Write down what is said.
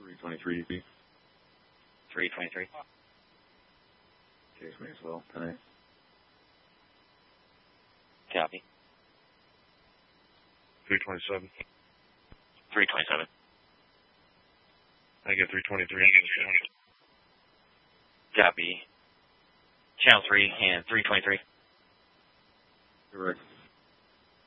323. 323. Case me as well, 10-8. Copy. 327. 327. I get 323. Copy. Channel 3 and 323. Correct.